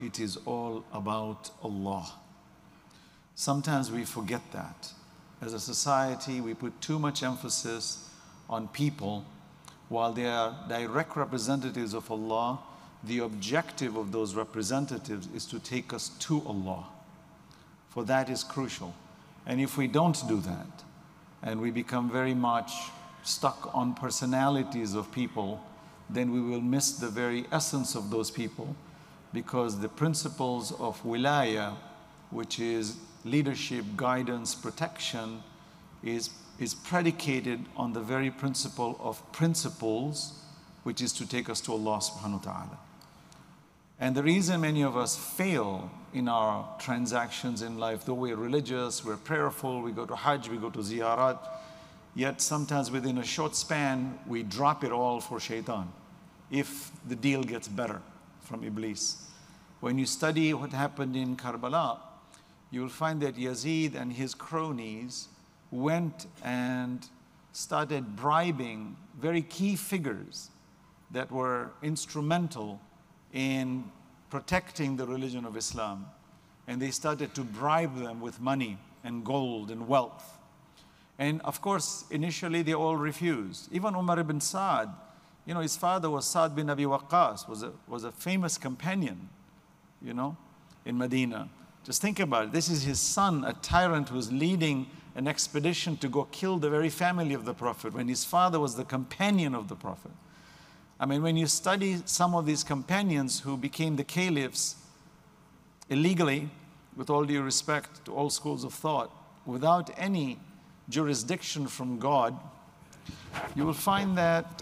It is all about Allah. Sometimes we forget that. As a society, we put too much emphasis on people. While they are direct representatives of Allah, the objective of those representatives is to take us to Allah. For that is crucial. And if we don't do that, and we become very much stuck on personalities of people, then we will miss the very essence of those people, because the principles of wilaya, which is leadership, guidance, protection, is predicated on the very principle of principles, which is to take us to Allah subhanahu wa ta'ala. And the reason many of us fail in our transactions in life, though we're religious, we're prayerful, we go to Hajj, we go to ziyarat, yet sometimes within a short span, we drop it all for shaitan, if the deal gets better from Iblis. When you study what happened in Karbala, you will find that Yazid and his cronies went and started bribing very key figures that were instrumental in protecting the religion of Islam. And they started to bribe them with money and gold and wealth. And of course, initially they all refused. Even Umar ibn Saad, you know, his father was Saad bin Abi Waqqas, was a famous companion, you know, in Medina. Just think about it. This is his son, a tyrant who's leading an expedition to go kill the very family of the Prophet, when his father was the companion of the Prophet. I mean, when you study some of these companions who became the caliphs illegally, with all due respect to all schools of thought, without any jurisdiction from God, you will find that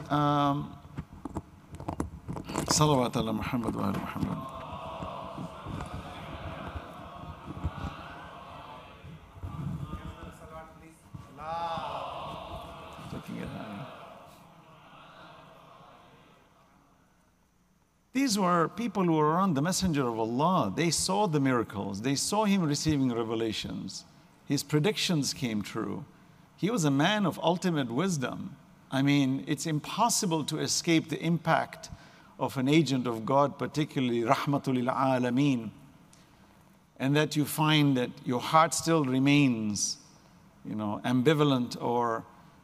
Salawat ala Muhammad wa ala Muhammad. These were people who were around the Messenger of Allah. They saw the miracles. They saw him receiving revelations. His predictions came true. He was a man of ultimate wisdom. I mean, it's impossible to escape the impact of an agent of God, particularly Rahmatul lil Alameen, and that you find that your heart still remains, you know, ambivalent or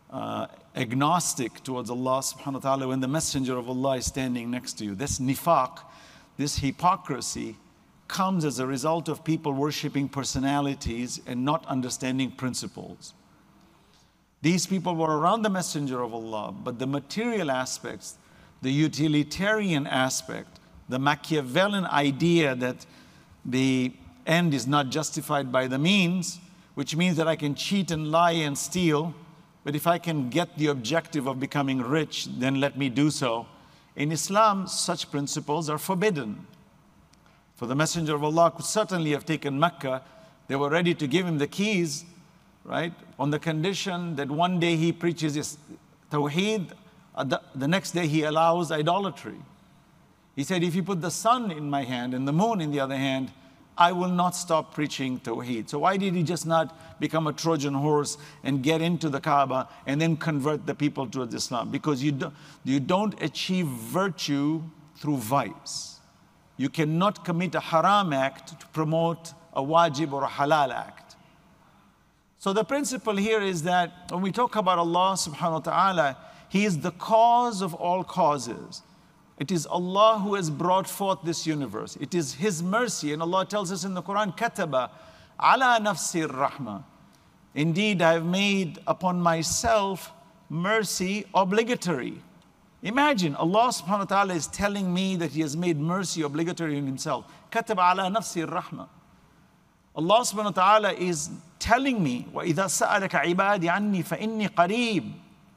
agnostic towards Allah subhanahu wa ta'ala when the Messenger of Allah is standing next to you. This nifaq, this hypocrisy, comes as a result of people worshiping personalities and not understanding principles. These people were around the Messenger of Allah, but the material aspects, the utilitarian aspect, the Machiavellian idea that the end is not justified by the means, which means that I can cheat and lie and steal, but if I can get the objective of becoming rich, then let me do so. In Islam, such principles are forbidden. For the Messenger of Allah could certainly have taken Mecca. They were ready to give him the keys, right? On the condition that one day he preaches his Tawheed, the next day he allows idolatry. He said, if you put the sun in my hand and the moon in the other hand, I will not stop preaching Tawheed. So why did he just not become a Trojan horse and get into the Kaaba and then convert the people towards Islam? Because you don't achieve virtue through vice. You cannot commit a haram act to promote a wajib or a halal act. So the principle here is that when we talk about Allah subhanahu wa ta'ala, He is the cause of all causes. It is Allah who has brought forth this universe. It is His mercy. And Allah tells us in the Quran, Kataba ala nafsi rahma. Indeed, I have made upon myself mercy obligatory. Imagine, Allah subhanahu wa ta'ala is telling me that He has made mercy obligatory in Himself. Kataba ala nafsi rahma. Allah subhanahu wa ta'ala is telling me, وَإِذَا سَأَلَكَ عِبَادِ عَنِّي فَإِنِّي قَرِيبٌ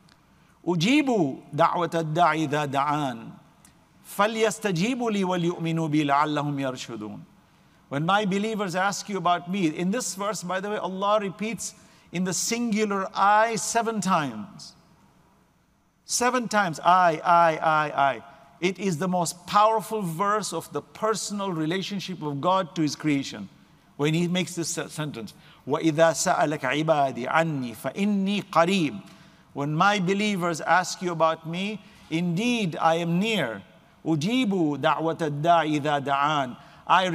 أُجِيبُ دَعْوَةَ الدَّاعِ إِذَا دَعَانِ فَلْيَسْتَجِيبُوا لِي وَلْيُؤْمِنُوا بِي لَعَلَّهُمْ يَرْشُدُونَ. When my believers ask you about me, in this verse, by the way, Allah repeats in the singular I 7 times. 7 times, I. It is the most powerful verse of the personal relationship of God to His creation. When He makes this sentence, وَإِذَا سَأَلَكَ عِبَادِي عَنِّي فَإِنِّي قَرِيبٌ. When my believers ask you about me, indeed I am near. أُجِيبُ دَعْوَةَ الدَّاعِ إِذَا دَعَانِ. I